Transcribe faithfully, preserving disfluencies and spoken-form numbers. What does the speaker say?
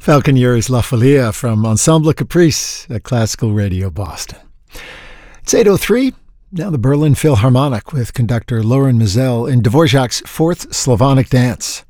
Falconeers La Folia from Ensemble Caprice at Classical Radio Boston. It's eight oh three. Now the Berlin Philharmonic with conductor Loren Maazel in Dvorak's Fourth Slavonic Dance.